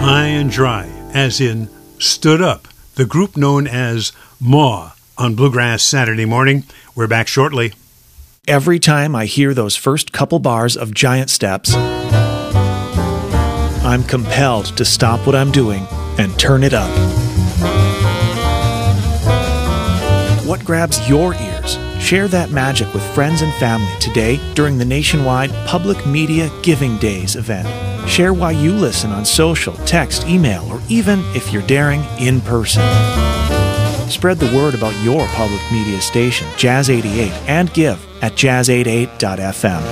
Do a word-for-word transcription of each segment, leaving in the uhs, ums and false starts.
High and Dry, as in Stood Up, the group known as Maw on Bluegrass Saturday Morning. We're back shortly. Every time I hear those first couple bars of Giant Steps, I'm compelled to stop what I'm doing and turn it up. What grabs your ears? Share that magic with friends and family today during the nationwide Public Media Giving Days event. Share why you listen on social, text, email, or even, if you're daring, in person. Spread the word about your public media station, Jazz eighty-eight, and give at jazz eighty-eight dot f m.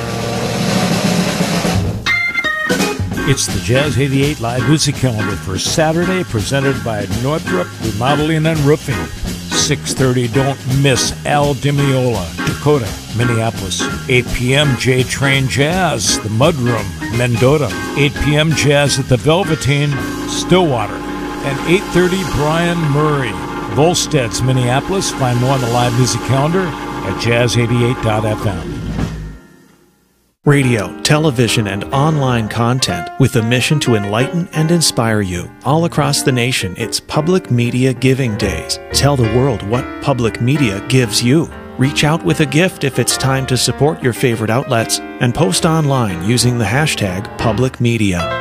It's the Jazz eighty-eight Live Music Calendar for Saturday, presented by Northrop Remodeling and Roofing. six thirty, don't miss Al Dimiola, Dakota, Minneapolis. eight p.m. J-Train Jazz, The Mudroom, Mendota. eight p.m. Jazz at the Velveteen, Stillwater. And eight thirty, Brian Murray, Volstead's, Minneapolis. Find more on the Live Music Calendar at jazz eighty-eight dot f m. Radio, television, and online content with a mission to enlighten and inspire you. All across the nation, it's Public Media Giving Days. Tell the world what public media gives you. Reach out with a gift if it's time to support your favorite outlets, and post online using the hashtag Public Media.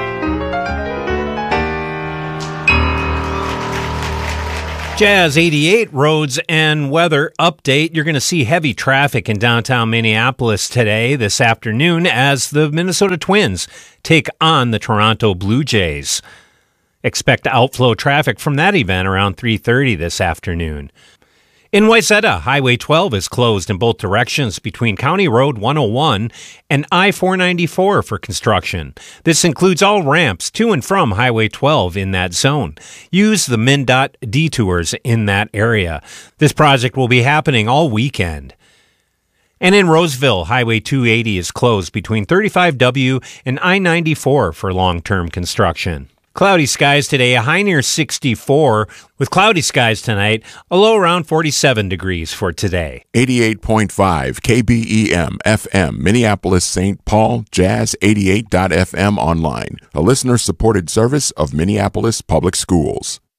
Jazz eighty-eight roads and weather update. You're going to see heavy traffic in downtown Minneapolis today, this afternoon, as the Minnesota Twins take on the Toronto Blue Jays. Expect outflow traffic from that event around three thirty this afternoon. In Wayzata, Highway twelve is closed in both directions between County Road one oh one and I four ninety-four for construction. This includes all ramps to and from Highway twelve in that zone. Use the MnDOT detours in that area. This project will be happening all weekend. And in Roseville, Highway two eighty is closed between thirty-five W and I ninety-four for long-term construction. Cloudy skies today, a high near sixty-four. With cloudy skies tonight, a low around forty-seven degrees for today. eighty-eight point five K B E M F M, Minneapolis, Saint Paul, jazz eighty-eight dot f m online, a listener-supported service of Minneapolis Public Schools.